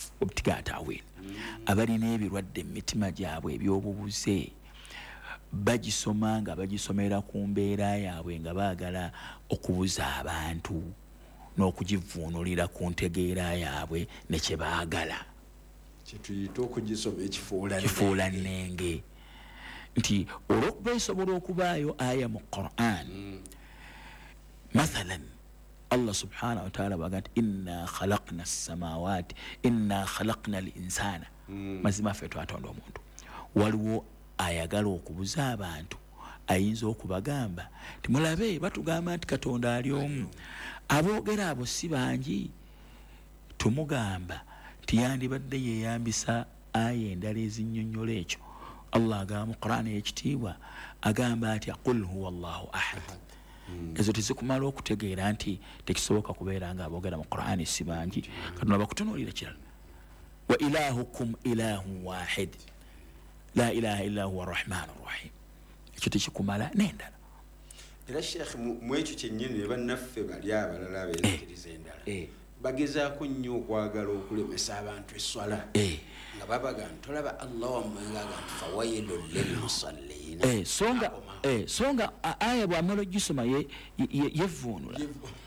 Abalina ebirwadde mu mitima gyabwe ebyobubuze bagisoma nga bagisomera ku mbeera yaabwe nga baagala okubuza abantu n'okugivuunulira ku ntegeera yaabwe ne kye baagala. Kituyita okugisoma kifuula nnenge nti olw'okuba esobola okubaayo aya mu Qur'an mathalan Allah subhanahu wa ta'ala bagati inna khalaqna as-samawati inna khalaqna al-insana mazima ffe twatonda omuntu. Waliwo ayagala okubuza abantu, ayinza okubagamba timulabe batugamba nti Katonda ali omu, aboogera abo si bangi. Tumugamba tiyandibadde yeeyambisa aya endala ezinnyonnyola ekyo. Allah agamba mu Qur'an ekitiibwa agamba ati qul huwa Allahu ahad. Ezo tezikumala okutegeera nti tekisoboka kubeera nga aboogera mu Qur'an si bangi. Katonda bakutunuulira kirala wa ilahukum ilahun wahid la ilaha illa huwa arrahman arrahim. Ekyo tekikumala n'endala. Era Sheikh mwekyo kyennyini ne bannaffe bali abalala abeezikiriza endala bagezaako nnyo okwagala okulemesa abantu esswala nga babaga ntolaba Allah wamwengaga nti fawailun lilmusallina. Songa aya bw'amala ogisoma yevuunula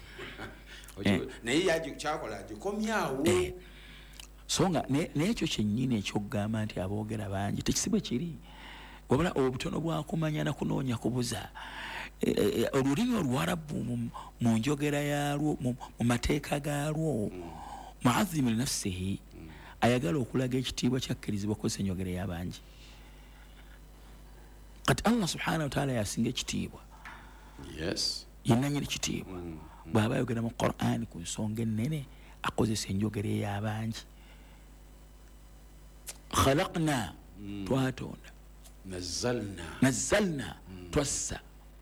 naye kyakola agikomyawo. Songa n'ekyo kyennyini ekyokugamba nti aboogera bangi tekisibwe kiri wabula obutono bwakumanya nakunoonya kubuza. Olulimi Oluwarabu mu njogera yaalwo mu mateeka gaalwo muazzimu linafsihi ayagala okulaga ekitiibwa kyakkirizibwa okukozesa enjogera y'abangi. Kati Allah subhanahu wa ta'ala yasinga ekitiibwa yenna nyiri kitiibwa bw'aba ayogera mu Qur'an ku nsonga ennene akozesa enjogera ey'abangi. Khalaqna twatonda, nazzalna twassa,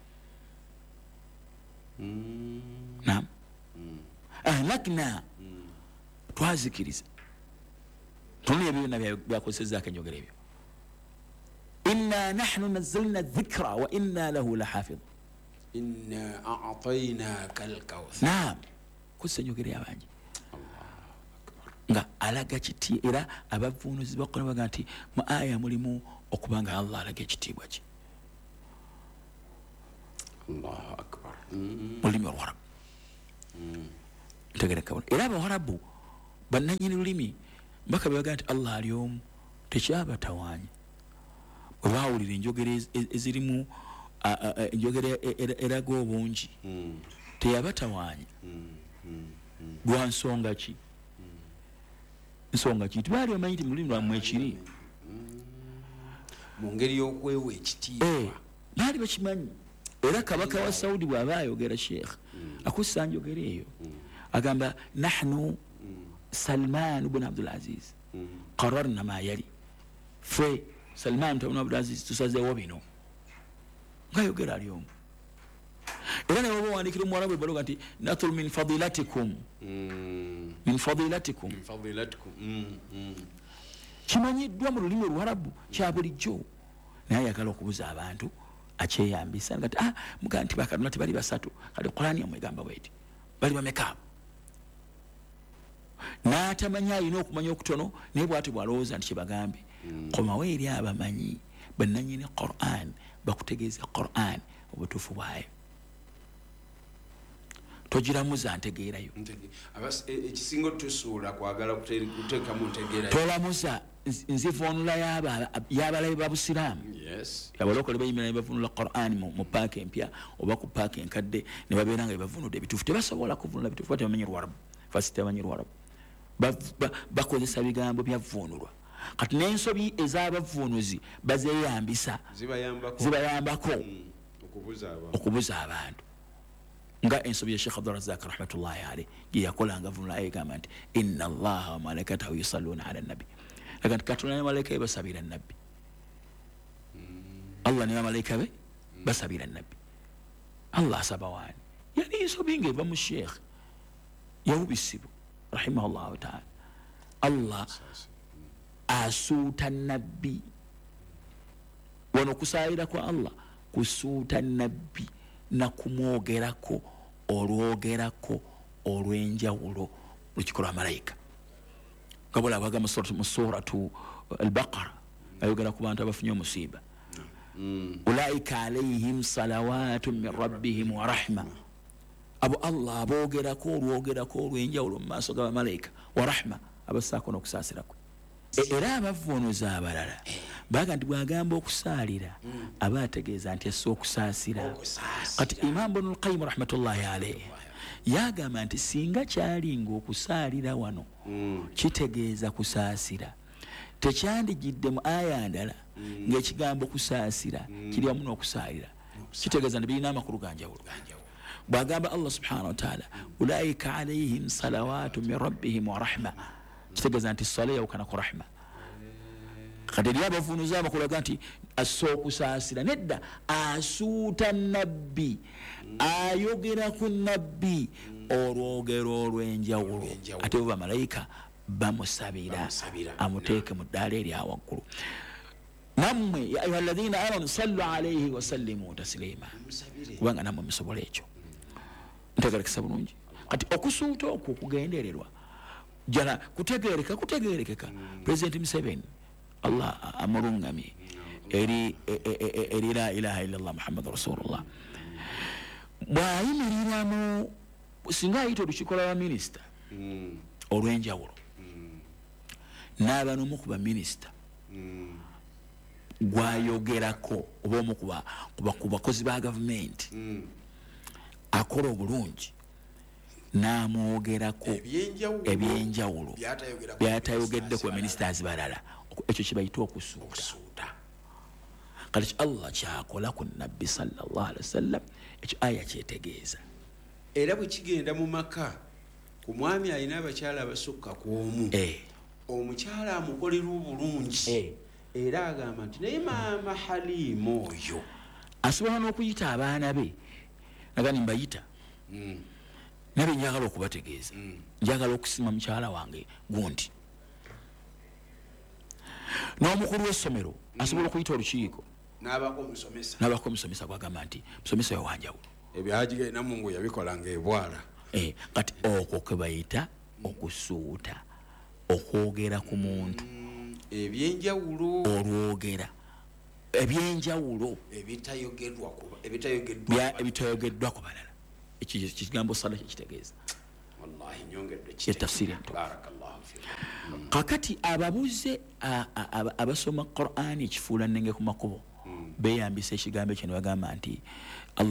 naam, ahlakna twazikiriza. Tuni ebyo byonna byakozesezzaako enjogera ebyo. Inna nahnu nazzalna dhikra wa inna lahu lahafidh. Inna a'tainaka al-kawthar. Naam, kozesa enjogera y'abangi nga alaga kiti era abavuunuzi bakola baga nti mu aya mulimu okubanga Allah alaga ekitiibwa kye. Allahu akbar. Olulimi Olwarabu. Ntegereka bulungi. Era Abawarabu bannannyini lulimi mbaka bebaga nti Allah ali omu tekyabatawaanya. Bwe baawulira enjogera ezirimu enjogera eraga obungi teyabatawaanya. Lwa nsonga ki? Nsonga ki? Tibaali bamanyi ti mu lulimi lwammwe ekiri mu ngeri y'okwewa ekitiibwa. Baali bakimanyi. Era kabaka wa Saudi bw'aba ayogera Sheikh akussa njogera eyo agamba nahnu Salman ibn Abdul Aziz qararna ma yali fe Salman ibn Abdul Aziz tusazeewo bino ngayogera ali omu. Era ne baba wandikira Mwarabu ebaloga nti natul min fadilatikum kimanyiddwa mu lulimi Olwarabu kya bulijjo naye ayagala okubuza abantu akyeyambisa ngati muga nti bakadona tebali basatu kale Qur'ani yamwegamba bweti bali bameka n'atamanya alina okumanya okutono naye bw'ati bw'alowooza nti kyebagambe komawo eri abamanyi bannannyini Qur'an bakutegeeza Qur'an obutuufu bwayo togiramuza ntegeerayo ekisinga otusuula kwagala kuteekamu ntegeerayo tolamuza nzivunula y'abalabe ba Busiraamu abalokole bayimira ne bavunula Qur'an mu paaka empya oba ku paaka enkadde ne babeera nga bebavunudde ebituufu tebasobola kuvunula bituufu ba tebamanyi Lwarabu fasi tebamanyi Lwarabu bakozesa bigambo byavvuunulwa kati n'ensobi ez'abavuunuzi bazeeyambisa zibayambako okubuza abantu nga ensobi ya Sheikh Abdul Razzaq rahmatullahi alayhi gye yakolanga vunula egamba nti inna Allaha wa malaikatahu yusalluna ala nabi aga nti Katonda ne malaika be basabira nabbi. Allah ne bamalayika be basabira nabbi. Allah asaba waani yani ensobi ng'eva mu Sheikh yawubisibwa rahimahullahu ta'ala. Allah asuuta nabbi wano kusaayira kwa Allah kusuuta nabbi na kumwogerako olwogerako olw'enjawulo lukikolwa malayika kabula abaga mu suratu al-Baqara ayogera ku bantu abafunye omusiiba ulaika alayhim salawatu min rabbihim wa rahma abo Allah aboogerako olwogerako olw'enjawulo mu maaso g'abamalayika wa rahma abasaako n'okusaasirako. Era abavvuunuza abalala baga nti bw'agamba okusaalira aba ategeeza nti assa okusaasira. Kati Imam Ibnul Qayyim rahmatullahi alayhi yagamba nti singa kyalinga okusaalira wano kitegeeza kusaasira tekyandigidde mu aya ndala ng'ekigambo kusaasira kiri wamu n'okusaalira kitegeeza nti birina amakulu ga njawulo. Bw'agamba Allah subhanahu wa ta'ala ulaika alayhim salawatu min rabbihim wa rahma kitegeeza nti sala yawukana ku rahma. Kati eri abavuunuza bakulaga nti assa okusaasira nedda asuuta nabbi ayogera ku nabbi olwogero olw'enjawulo ate bo bamalayika bamusabira amuteeke mu ddaala eri awaggulu. Nammwe ya ayuha alladhina amanu sallu alayhi wa sallimu taslima kubanga nammwe musobola ekyo ntegerekesa bulungi. Kati okusuuta okwo okugendererwa jana kutegerekeka President Museveni Allah amulungamye eri la ilaha illallah Muhammad Rasulullah bwayimiriramu singa ayita olukiiko lwa minisita olw'enjawulo n'aba n'omu ku baminisita gwayogerako oba omu ku bakozi ba gavumenti akola obulungi n'amwogerako ebyenjawulo byatayogedde ku baminisitazi balala ekyo kibayita okusuuta. Kati Allah kyakola ku nabbi sallallahu alaihi wasallam ekyo aya kyetegeeza. Era bwe kigenda mu maka ku mwami alina abakyala abasukka ku omu omukyala amukolera obulungi era agamba nti naye maama Halimu oyo asobola n'okuyita abaana be nagani mbayita nabe njagala okubategeeza njagala okusima mukyala wange gundi n'omukulu w'essomero asobola okuyita olukiiko n'abako omusomesa gwagamba nti musomesa we wanjawulo ebyagigenda mu ngu yabikolanga ebwala kati okwo kwe bayita okusuuta okwogera ku muntu ebyenjawulo olwogera ebyenjawulo ebitayogeddwa ku balala ekigambo sala kyekitegeeza nyongedde tafsiri ento kakati ababuze abasoma Qur'ani ekifuula nnenge ku makubo beyambisa ekigambo ekyo ne bagamba nti